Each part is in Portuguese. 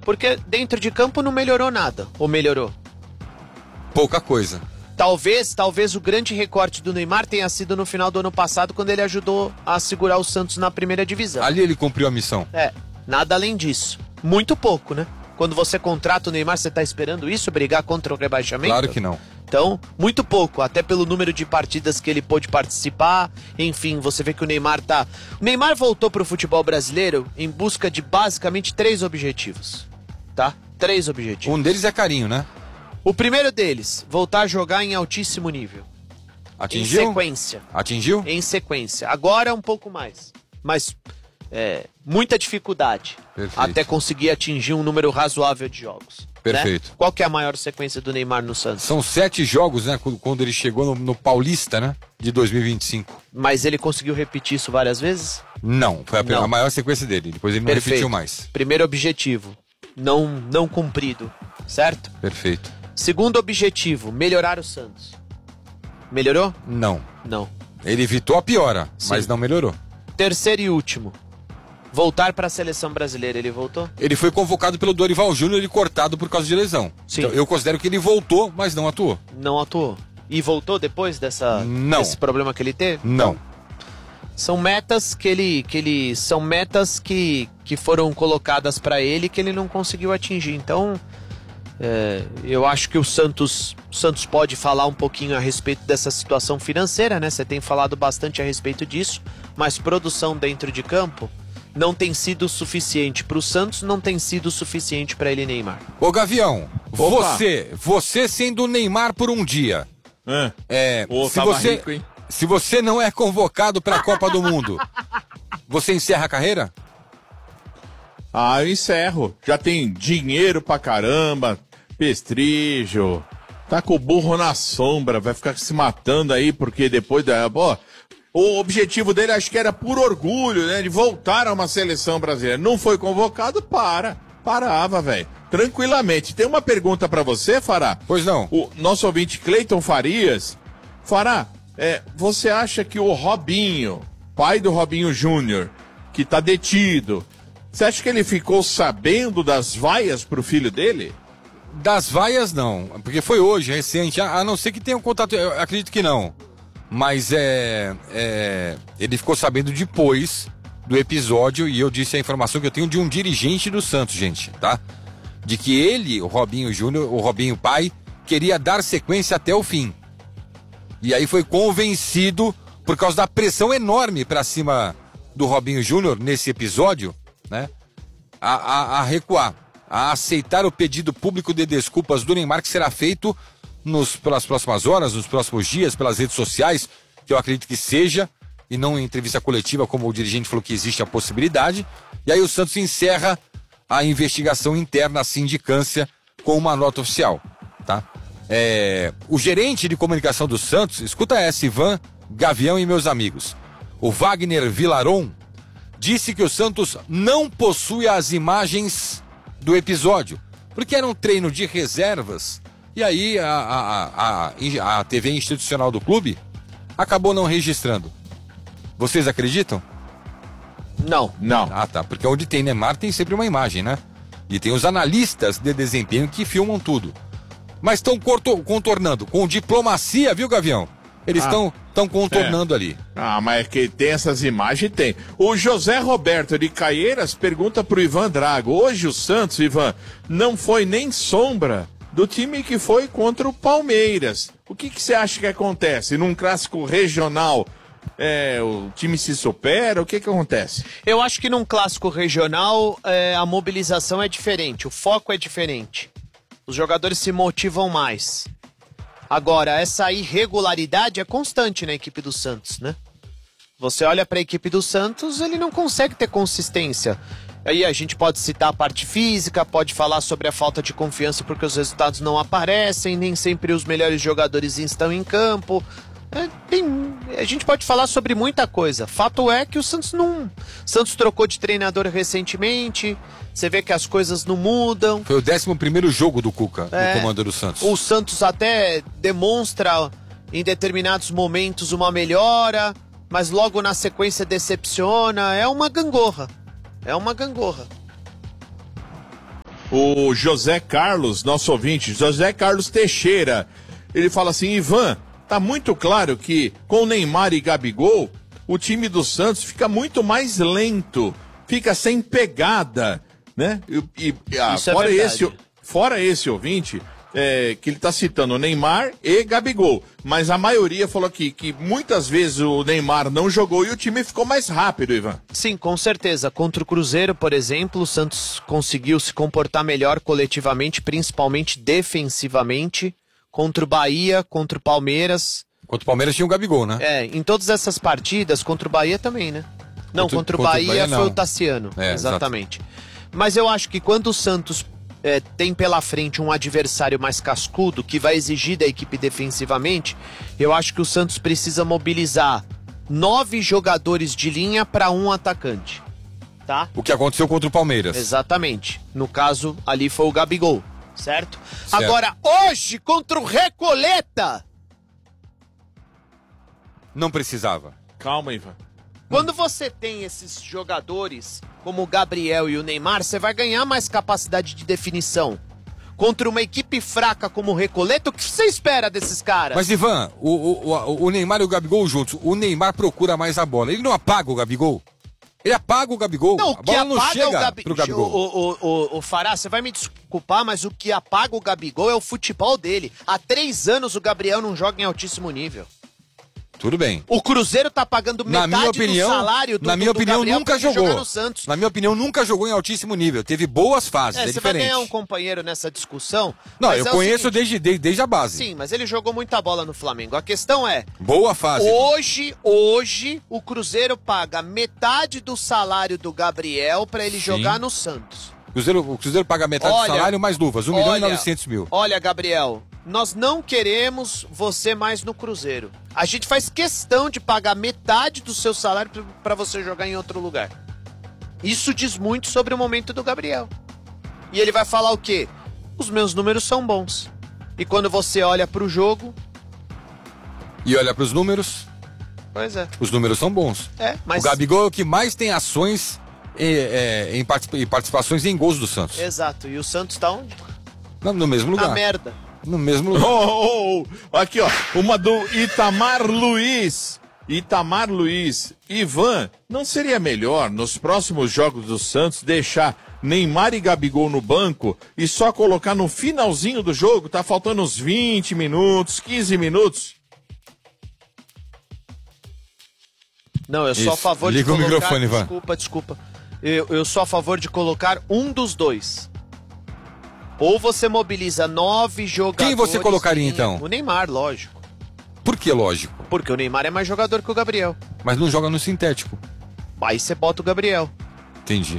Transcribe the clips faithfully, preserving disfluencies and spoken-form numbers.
Porque dentro de campo não melhorou nada. Ou melhorou? Pouca coisa. Talvez, talvez o grande recorte do Neymar tenha sido no final do ano passado, quando ele ajudou a segurar o Santos na primeira divisão. Ali ele cumpriu a missão. É, nada além disso. Muito pouco, né? Quando você contrata o Neymar, você tá esperando isso? Brigar contra o rebaixamento? Claro que não. Então, muito pouco, até pelo número de partidas que ele pôde participar. Enfim, você vê que o Neymar tá... O Neymar voltou pro futebol brasileiro em busca de basicamente três objetivos, tá? Três objetivos. Um deles é carinho, né? O primeiro deles, voltar a jogar em altíssimo nível. Atingiu? Em sequência. Atingiu? Em sequência. Agora um pouco mais. Mas é, muita dificuldade. Perfeito. Até conseguir atingir um número razoável de jogos. Perfeito. Né? Qual que é a maior sequência do Neymar no Santos? São sete jogos, né? Quando ele chegou no, no Paulista, né? De dois mil e vinte e cinco. Mas ele conseguiu repetir isso várias vezes? Não, foi a, Não. a maior sequência dele. Depois ele não Perfeito. repetiu mais. Primeiro objetivo, não, não cumprido, certo? Perfeito. Segundo objetivo, melhorar o Santos. Melhorou? Não. Não. Ele evitou a piora, Sim. mas não melhorou. Terceiro e último, voltar para a seleção brasileira. Ele voltou? Ele foi convocado pelo Dorival Júnior e cortado por causa de lesão. Sim. Então, eu considero que ele voltou, mas não atuou. Não atuou. E voltou depois dessa, Não. desse problema que ele teve? Não. São metas que ele, que ele são metas que, que foram colocadas para ele que ele não conseguiu atingir. Então, é, eu acho que o Santos, o Santos pode falar um pouquinho a respeito dessa situação financeira, né? Você tem falado bastante a respeito disso, mas produção dentro de campo não tem sido suficiente para o Santos, não tem sido suficiente para ele, Neymar. Ô Gavião, Opa. você, você sendo o Neymar por um dia, É. é, Ô, se tava você, rico, hein? se você não é convocado para a Copa do Mundo, você encerra a carreira? Ah, eu encerro. Já tem dinheiro pra caramba, prestígio. Tá com o burro na sombra, vai ficar se matando aí, porque depois da... Pô, o objetivo dele acho que era por orgulho, né? De voltar a uma seleção brasileira. Não foi convocado, para. Parava, velho. Tranquilamente. Tem uma pergunta pra você, Fará. Pois não. O nosso ouvinte Cleiton Farias. Fará, é, você acha que o Robinho, pai do Robinho Júnior, que tá detido, você acha que ele ficou sabendo das vaias pro filho dele? Das vaias não, porque foi hoje, recente, a, a não ser que tenha um contato, eu acredito que não. Mas é, é, ele ficou sabendo depois do episódio e eu disse a informação que eu tenho de um dirigente do Santos, gente, tá? De que ele, o Robinho Júnior, o Robinho pai, queria dar sequência até o fim. E aí foi convencido, por causa da pressão enorme pra cima do Robinho Júnior nesse episódio, né? A, a, a recuar, a aceitar o pedido público de desculpas do Neymar, que será feito nos, pelas próximas horas, nos próximos dias, pelas redes sociais, que eu acredito que seja, e não em entrevista coletiva, como o dirigente falou que existe a possibilidade. E aí o Santos encerra a investigação interna, a sindicância, com uma nota oficial, tá? É, o gerente de comunicação do Santos, escuta essa, Ivan, Gavião e meus amigos, o Wagner Vilaron, disse que o Santos não possui as imagens do episódio, porque era um treino de reservas, e aí a, a, a, a T V institucional do clube acabou não registrando. Vocês acreditam? Não. Não. Ah, tá, porque onde tem Neymar tem sempre uma imagem, né? E tem os analistas de desempenho que filmam tudo. Mas estão contornando, com diplomacia, viu, Gavião? Eles estão Ah, estão contornando é. ali. Ah, mas que tem essas imagens, tem. O José Roberto de Caieiras pergunta pro Ivan Drago. Hoje o Santos, Ivan, não foi nem sombra do time que foi contra o Palmeiras. O que que você acha que acontece? Num clássico regional, é, o time se supera? O que que acontece? Eu acho que num clássico regional é, a mobilização é diferente, o foco é diferente. Os jogadores se motivam mais. Agora, essa irregularidade é constante na equipe do Santos, né? Você olha para a equipe do Santos, ele não consegue ter consistência. Aí a gente pode citar a parte física, pode falar sobre a falta de confiança porque os resultados não aparecem, nem sempre os melhores jogadores estão em campo. É, tem, a gente pode falar sobre muita coisa. Fato é que o Santos não... Santos trocou de treinador recentemente, você vê que as coisas não mudam. Foi o décimo primeiro jogo do Cuca, É, no comando do Santos. O Santos até demonstra em determinados momentos uma melhora, mas logo na sequência decepciona. É uma gangorra. É uma gangorra. O José Carlos, nosso ouvinte, José Carlos Teixeira, ele fala assim, Ivan, tá muito claro que com Neymar e Gabigol, o time do Santos fica muito mais lento, fica sem pegada, né? E, e ah, Isso é fora, verdade. esse, fora esse ouvinte, é, que ele tá citando Neymar e Gabigol, mas a maioria falou aqui que muitas vezes o Neymar não jogou e o time ficou mais rápido, Ivan. Sim, com certeza. Contra o Cruzeiro, por exemplo, o Santos conseguiu se comportar melhor coletivamente, principalmente defensivamente. Contra o Bahia, contra o Palmeiras. Contra o Palmeiras tinha o Gabigol, né? É, em todas essas partidas, contra o Bahia também, né? Não, Contra- contra, o contra o Bahia, Bahia, foi não. o Tassiano. É, exatamente. Mas eu acho que quando o Santos é, tem pela frente um adversário mais cascudo, que vai exigir da equipe defensivamente, eu acho que o Santos precisa mobilizar nove jogadores de linha para um atacante. Tá? O que aconteceu contra o Palmeiras. Exatamente. No caso, ali foi o Gabigol, certo? Certo. Agora, hoje, contra o Recoleta, Não precisava. Calma, Ivan. quando você tem esses jogadores, como o Gabriel e o Neymar, você vai ganhar mais capacidade de definição. Contra uma equipe fraca como o Recoleta, o que você espera desses caras? Mas, Ivan, o, o, o- o Neymar e o Gabigol juntos, o Neymar procura mais a bola. Ele não apaga o Gabigol. Ele apaga o Gabigol. Não, a o que bola não apaga chega o Gabi... pro Gabigol. O, o, o, o Fará, você vai me desculpar, mas o que apaga o Gabigol é o futebol dele. Há três anos o Gabriel não joga em altíssimo nível. Tudo bem. O Cruzeiro tá pagando Na metade minha opinião, do salário do na minha do opinião Gabriel nunca pra ele jogou. jogar no Santos. Na minha opinião nunca jogou em altíssimo nível. Teve boas fases, É, é, você vai diferente. ganhar um companheiro nessa discussão. Não, mas eu é o conheço seguinte, desde, desde, desde a base. Sim, mas ele jogou muita bola no Flamengo. A questão é, Boa fase. hoje, hoje, o Cruzeiro paga metade do salário do Gabriel pra ele Sim. jogar no Santos. Cruzeiro, o Cruzeiro paga metade Olha, do salário mais luvas, um milhão e olha, novecentos mil. Olha, Gabriel, nós não queremos você mais no Cruzeiro. A gente faz questão de pagar metade do seu salário pra- pra você jogar em outro lugar. Isso diz muito sobre o momento do Gabriel. E ele vai falar o quê? Os meus números são bons. E quando você olha pro jogo, E olha pros números, pois é. os números são bons. É, mas O Gabigol é o que mais tem ações é, é, em, participa- em participações em gols do Santos. exato. E o Santos tá onde? No, no mesmo Na lugar. merda. No mesmo lugar. Oh, oh, oh. Aqui, ó, uma do Itamar Luiz. Itamar Luiz. Ivan, não seria melhor, nos próximos jogos do Santos, deixar Neymar e Gabigol no banco e só colocar no finalzinho do jogo? Tá faltando uns vinte minutos, quinze minutos. Não, eu sou a Isso. favor Liga de o colocar... microfone, Ivan. Desculpa, desculpa. Eu, eu sou a favor de colocar um dos dois. Ou você mobiliza nove jogadores... Quem você colocaria, em- então? O Neymar, lógico. Por que lógico? Porque o Neymar é mais jogador que o Gabriel. Mas não joga no sintético. Aí você bota o Gabriel. Entendi.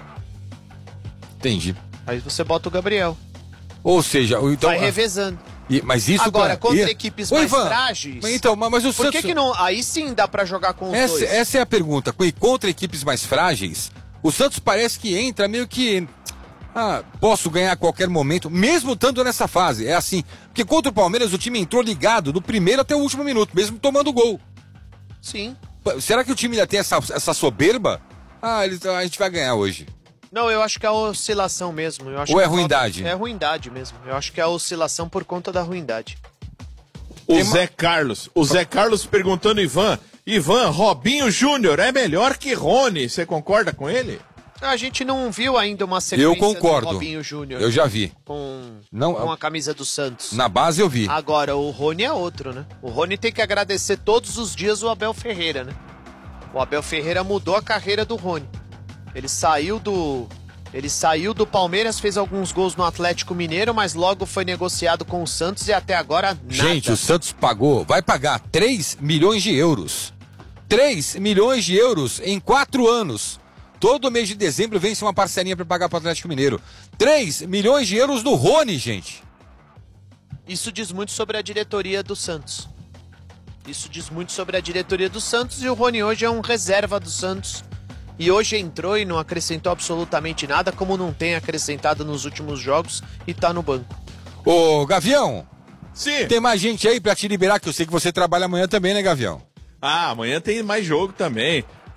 Entendi. Aí você bota o Gabriel. Ou seja, o- então. Vai revezando. e- mas isso Agora, cara, contra e- equipes Ô, mais Ivan, frágeis... mas então, mas mas o Por Santos. que que não... Aí sim dá pra jogar com os Essa, dois. essa é a pergunta. E contra equipes mais frágeis, o Santos parece que entra meio que. Ah, posso ganhar a qualquer momento, mesmo estando nessa fase. É assim. Porque contra o Palmeiras o time entrou ligado do primeiro até o último minuto, mesmo tomando gol. Sim. Pô, será que o time ainda tem essa, essa soberba? Ah, eles, a gente vai ganhar hoje. Não, eu acho que é a oscilação mesmo. Eu acho Ou que é falta- ruindade? É ruindade mesmo. Eu acho que é a oscilação por conta da ruindade. O Tem uma- Zé Carlos. O Zé Carlos perguntando, Ivan, Ivan, Robinho Júnior é melhor que Rony. Você concorda com ele? A gente não viu ainda uma sequência Eu concordo. do Robinho Júnior Eu já vi. com, Não, com a camisa do Santos. Na base eu vi. Agora, o Rony é outro, né? O Rony tem que agradecer todos os dias o Abel Ferreira, né? O Abel Ferreira mudou a carreira do Rony. Ele saiu do... Ele saiu do Palmeiras, fez alguns gols no Atlético Mineiro, mas logo foi negociado com o Santos e até agora nada. Gente, o Santos pagou, vai pagar três milhões de euros. três milhões de euros em quatro anos. Todo mês de dezembro vence uma parcelinha para pagar para o Atlético Mineiro. três milhões de euros do Rony, gente. Isso diz muito sobre a diretoria do Santos. Isso diz muito sobre a diretoria do Santos e o Rony hoje é um reserva do Santos. E hoje entrou e não acrescentou absolutamente nada, como não tem acrescentado nos últimos jogos e tá no banco. Ô, Gavião, Sim. tem mais gente aí para te liberar, que eu sei que você trabalha amanhã também, né, Gavião? Ah, amanhã tem mais jogo também.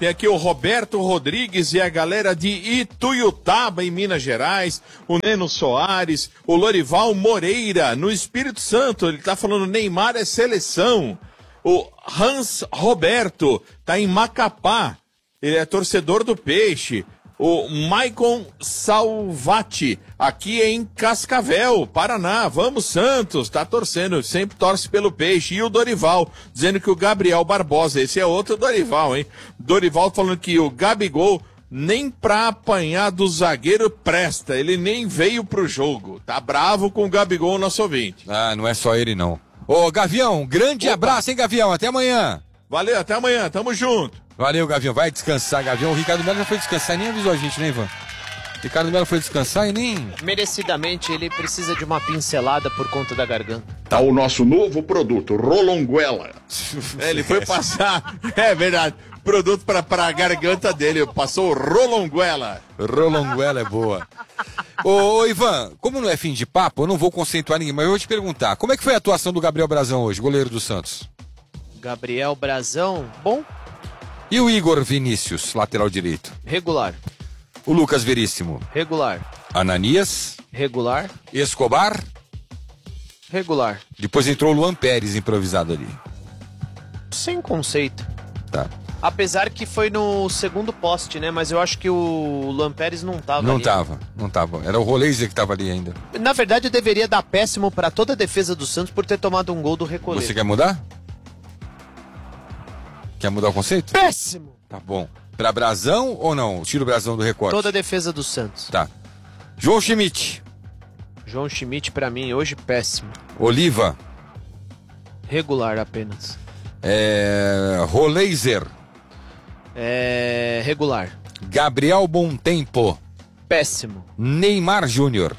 Tem aqui o Roberto Rodrigues e a galera de Ituiutaba, em Minas Gerais. O Neno Soares, o Lorival Moreira, no Espírito Santo. Ele tá falando Neymar é seleção. O Hans Roberto tá em Macapá. Ele é torcedor do Peixe. O Maicon Salvati, aqui em Cascavel, Paraná. Vamos, Santos, tá torcendo, sempre torce pelo Peixe. E o Dorival, dizendo que o Gabriel Barbosa, esse é outro Dorival, hein? Dorival falando que o Gabigol nem pra apanhar do zagueiro presta, ele nem veio pro jogo. Tá bravo com o Gabigol, nosso ouvinte. Ah, não é só ele não. Ô, Gavião, grande Opa. abraço, hein, Gavião? Até amanhã. Valeu, até amanhã, tamo junto. Valeu, Gavião. Vai descansar, Gavião. O Ricardo Melo já foi descansar e nem avisou a gente, né, Ivan? Ricardo Melo foi descansar e nem... Merecidamente, ele precisa de uma pincelada por conta da garganta. Tá o nosso novo produto, Rolonguela. É, ele foi passar, é verdade, produto pra, pra garganta dele, passou o Rolonguela. Rolonguela é boa. Ô, ô, Ivan, como não é fim de papo, eu não vou conceituar ninguém, mas eu vou te perguntar, como é que foi a atuação do Gabriel Brazão hoje, goleiro do Santos? Gabriel Brazão, bom. E o Igor Vinícius, lateral direito? Regular. O Lucas Veríssimo? Regular. Ananias? Regular. Escobar? Regular. Depois entrou o Luan Pérez improvisado ali. Sem conceito. Tá. Apesar que foi no segundo poste, né? Mas eu acho que o Luan Pérez não tava Não ali. tava, não tava. Era o Roleiser que tava ali ainda. Na verdade, eu deveria dar péssimo pra toda a defesa do Santos por ter tomado um gol do Recoleta. Você quer mudar? Quer mudar o conceito? Péssimo! Tá bom. Pra Brazão ou não? Tira o Brazão do recorte. Toda a defesa do Santos. Tá. João Schmidt. João Schmidt, pra mim, hoje, péssimo. Oliva. Regular apenas. É... Roleiser. É... Regular. Gabriel Bontempo. Péssimo. Neymar Júnior.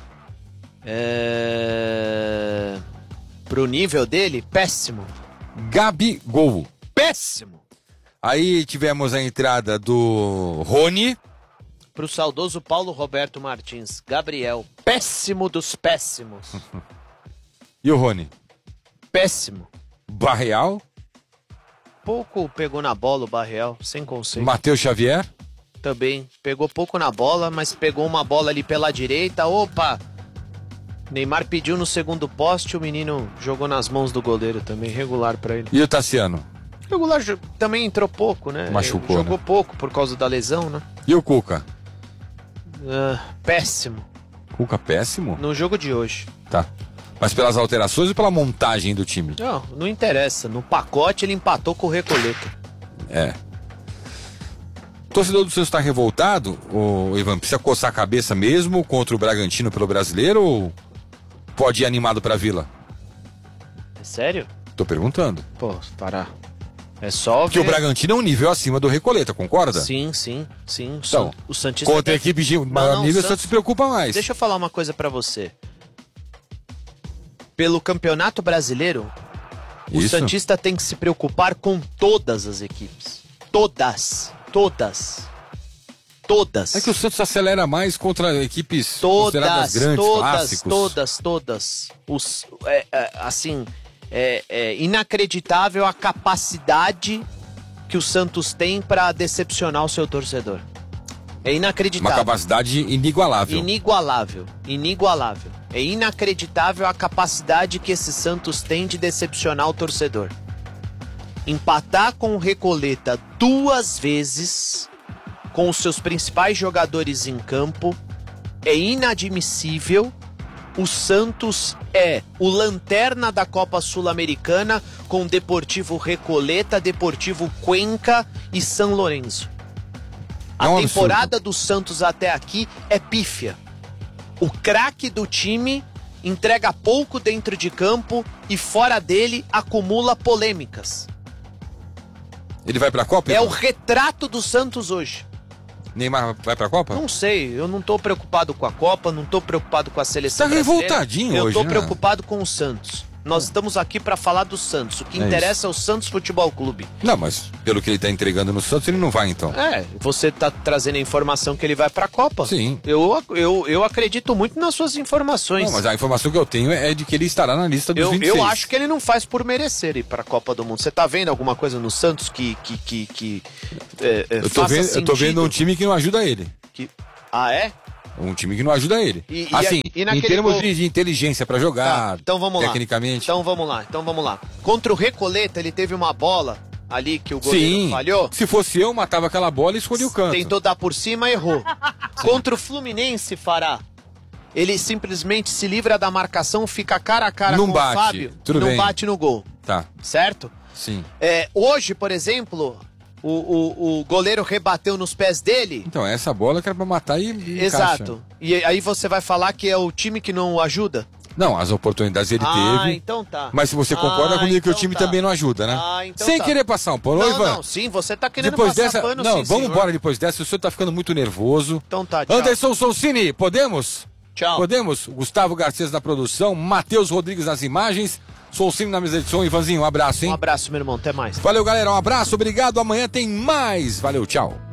É... Pro nível dele, péssimo. Gabigol. Péssimo. Aí tivemos a entrada do Rony. Pro saudoso Paulo Roberto Martins. Gabriel. Péssimo dos péssimos. E o Rony? Péssimo. Barreal. Pouco pegou na bola o Barreal, sem conceito. Matheus Xavier. Também. Pegou pouco na bola, mas pegou uma bola ali pela direita. Opa! Neymar pediu no segundo poste, o menino jogou nas mãos do goleiro também, regular pra ele. E o Tassiano? Regular também entrou pouco, né? Machucou, Jogou né? pouco por causa da lesão, né? E o Cuca? Uh, péssimo. Cuca péssimo? No jogo de hoje. Tá. Mas pelas alterações ou pela montagem do time? Não, não interessa. No pacote ele empatou com o Recoleta. É. O torcedor do Santos está revoltado, ô, Ivan? Precisa coçar a cabeça mesmo contra o Bragantino pelo Brasileiro ou pode ir animado pra Vila? É sério? Tô perguntando. Pô, parar. É só Porque ver... o Bragantino é um nível acima do Recoleta, concorda? Sim, sim, sim. O, então, o Santista... contra a equipe de maior não, nível, o Santos... Santos se preocupa mais. Deixa eu falar uma coisa pra você. Pelo Campeonato Brasileiro, o Isso. Santista tem que se preocupar com todas as equipes. Todas. Todas. Todas. É que o Santos acelera mais contra equipes todas, consideradas grandes, todas, clássicos. todas, todas. Os, é, é, assim, é, é inacreditável a capacidade que o Santos tem pra decepcionar o seu torcedor. É inacreditável. Uma capacidade inigualável. Inigualável. Inigualável. É inacreditável a capacidade que esse Santos tem de decepcionar o torcedor. Empatar com o Recoleta duas vezes, com os seus principais jogadores em campo, é inadmissível. O Santos é o lanterna da Copa Sul-Americana com Deportivo Recoleta, Deportivo Cuenca e São Lourenço. A É um temporada do Santos até aqui é pífia. O craque do time entrega pouco dentro de campo e fora dele acumula polêmicas. Ele vai pra Copa? É Ivan? o retrato do Santos hoje. Neymar vai pra Copa? Não sei, eu não tô preocupado com a Copa, não tô preocupado com a seleção Tá brasileira. revoltadinho eu hoje, tô né? preocupado com o Santos. Nós estamos aqui para falar do Santos. O que É interessa é o Santos Futebol Clube. Não, mas pelo que ele tá entregando no Santos, ele não vai então. É, você tá trazendo a informação que ele vai pra Copa. Sim. Eu, eu, eu acredito muito nas suas informações. Não, mas a informação que eu tenho é de que ele estará na lista dos eu, vinte e seis. eu acho que ele não faz por merecer ir pra Copa do Mundo. Você tá vendo alguma coisa no Santos que... que, que, que é, é, Eu tô, faça vendo, eu tô sentido? vendo um time que não ajuda ele. Que... Ah, é? Um time que não ajuda ele. E- e assim, a- e em naquele termos gol- de, de inteligência pra jogar, Tá, então vamos lá. tecnicamente. Então vamos lá, então vamos lá. Contra o Recoleta, ele teve uma bola ali que o goleiro Sim, falhou. se fosse eu, matava aquela bola e escolhia o canto. Tentou dar por cima, errou. Contra o Fluminense, Fará, ele simplesmente se livra da marcação, fica cara a cara Não com bate, o Fábio, tudo não bem. bate no gol, Tá, certo? sim. É, hoje, por exemplo, o, o, o goleiro rebateu nos pés dele. Então, essa bola que era pra matar e, e Exato. encaixa. E aí você vai falar que é o time que não o ajuda? Não, as oportunidades ele ah, teve. então tá. Mas se você concorda Ah, comigo que o então time tá. também não ajuda, né? Ah, então Sem tá. querer passar um pano, Não, Ivan. não, sim, você tá querendo Depois passar dessa, pano, não, sim, vamos senhor. embora depois dessa. O senhor tá ficando muito nervoso. Então tá, tchau. Anderson Solcini, podemos? Tchau. Podemos? Gustavo Garcês na produção, Matheus Rodrigues nas imagens, Solcini na mesa de som. Ivanzinho, um abraço, hein? Um abraço, meu irmão, até mais. Valeu, galera, um abraço, obrigado. Amanhã tem mais. Valeu, tchau.